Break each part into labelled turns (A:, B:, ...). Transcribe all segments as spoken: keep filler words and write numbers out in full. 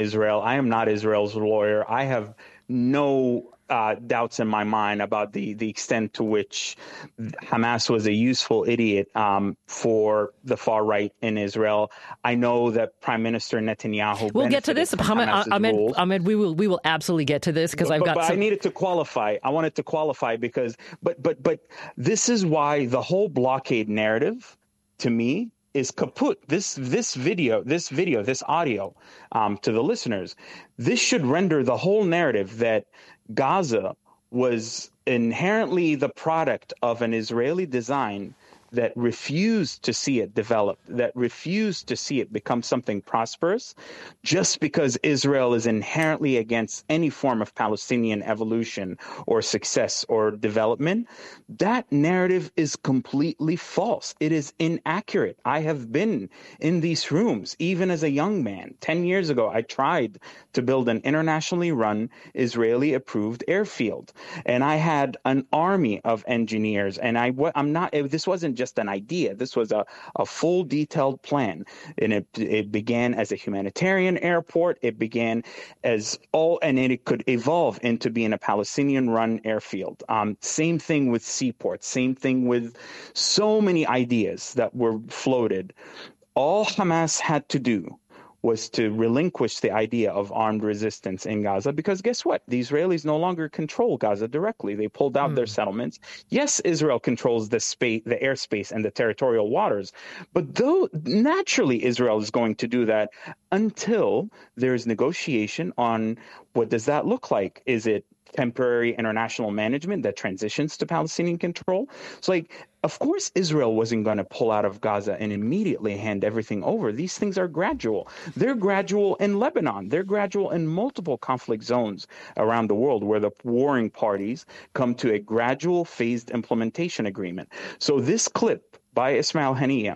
A: Israel. I am not Israel's lawyer. I have no uh, doubts in my mind about the, the extent to which Hamas was a useful idiot um, for the far right in Israel. I know that Prime Minister Netanyahu.
B: We'll get to this, Ahmed. Ahmed, Ahmed, we will we will absolutely get to this because I've
A: but,
B: got.
A: But
B: some...
A: I needed to qualify. I wanted to qualify because, but but but this is why the whole blockade narrative, to me, is kaput. This this video, this video, this audio, um, to the listeners, this should render the whole narrative that Gaza was inherently the product of an Israeli design that refused to see it develop, that refused to see it become something prosperous, just because Israel is inherently against any form of Palestinian evolution or success or development. That narrative is completely false. It is inaccurate. I have been in these rooms, even as a young man. Ten years ago, I tried to build an internationally run, Israeli-approved airfield. And I had an army of engineers. And I, I'm not, this wasn't just an idea. This was a, a full detailed plan. And it, it began as a humanitarian airport. It began as all, and it could evolve into being a Palestinian-run airfield. Um, same thing with seaports. Same thing with so many ideas that were floated. All Hamas had to do was to relinquish the idea of armed resistance in Gaza, because guess what? The Israelis no longer control Gaza directly. They pulled out mm. their settlements. Yes, Israel controls the space, the airspace and the territorial waters, but though naturally Israel is going to do that until there's negotiation on what does that look like? Is it temporary international management that transitions to Palestinian control? So like, of course, Israel wasn't going to pull out of Gaza and immediately hand everything over. These things are gradual. They're gradual in Lebanon. They're gradual in multiple conflict zones around the world where the warring parties come to a gradual phased implementation agreement. So this clip by Ismail Haniyeh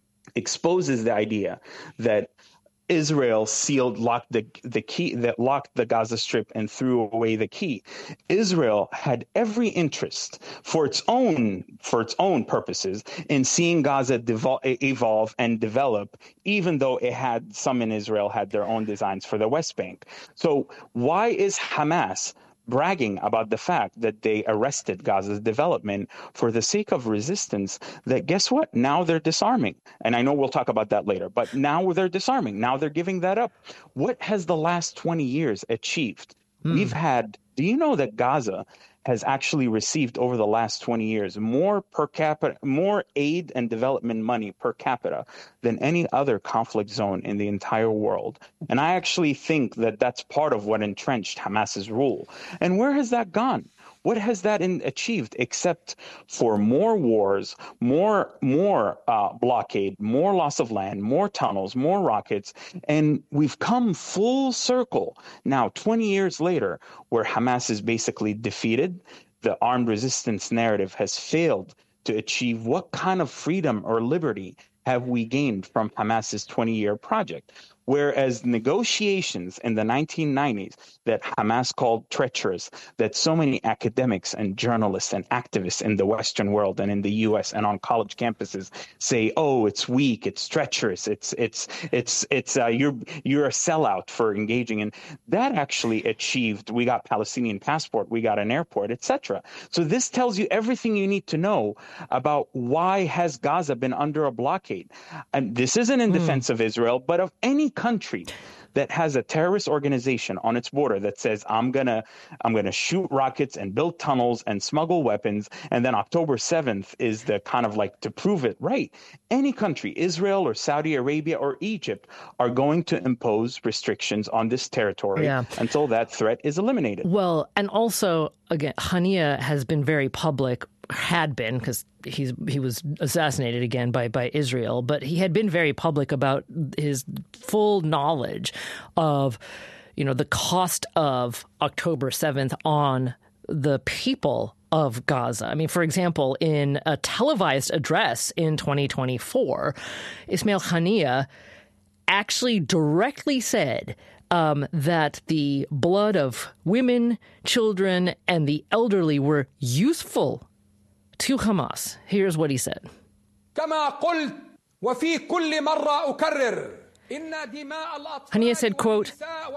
A: exposes the idea that Israel sealed, locked the the key, that locked the Gaza Strip and threw away the key. Israel had every interest for its own for its own purposes in seeing Gaza devol- evolve and develop, even though it had some in Israel had their own designs for the West Bank. So why is Hamas bragging about the fact that they arrested Gaza's development for the sake of resistance, that guess what? Now they're disarming. And I know we'll talk about that later, but now they're disarming. Now they're giving that up. What has the last twenty years achieved? Hmm. We've had, do you know that Gaza has actually received over the last twenty years more per capita, more aid and development money per capita than any other conflict zone in the entire world. And I actually think that that's part of what entrenched Hamas's rule. And where has that gone? What has that in, achieved except for more wars, more more uh, blockade, more loss of land, more tunnels, more rockets? And we've come full circle now, twenty years later, where Hamas is basically defeated. The armed resistance narrative has failed to achieve what kind of freedom or liberty have we gained from Hamas's twenty-year project? Whereas negotiations in the nineteen nineties that Hamas called treacherous, that so many academics and journalists and activists in the Western world and in the U S and on college campuses say, "Oh, it's weak, it's treacherous, it's it's it's it's uh, you're you're a sellout for engaging in," that actually achieved. We got Palestinian passport, we got an airport, et cetera. So this tells you everything you need to know about why has Gaza been under a blockade. And this isn't in mm. defense of Israel, but of any country that has a terrorist organization on its border that says, I'm gonna I'm gonna shoot rockets and build tunnels and smuggle weapons, and then October seventh is the kind of like to prove it right. Any country, Israel or Saudi Arabia or Egypt, are going to impose restrictions on this territory yeah. until that threat is eliminated.
B: Well, and also, again, Haniyeh has been very public, had been, because he's he was assassinated again by, by Israel, but he had been very public about his full knowledge of, you know, the cost of October seventh on the people of Gaza. I mean, for example, in a televised address in twenty twenty-four, Ismail Haniyeh actually directly said um, that the blood of women, children, and the elderly were useful to Hamas. Here's what he said.
C: كما قلت وفي كل مرة أكرر
B: Haniya said, quote,